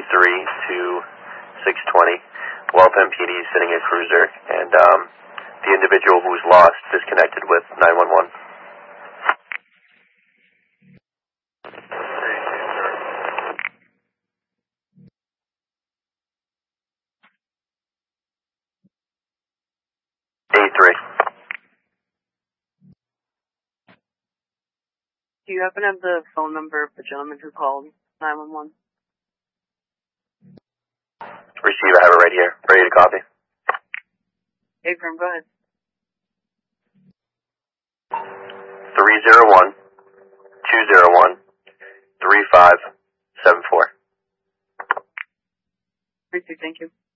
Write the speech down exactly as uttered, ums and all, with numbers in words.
three to six twenty. Waltham P D is sitting a cruiser, and um, the individual who's lost disconnected with nine one one. A three. Do you happen to have the phone number of the gentleman who called nine one one? Receive, I have it right here. Ready to copy. Abram, go ahead. three zero one, two zero one, three five seven four. Thank you.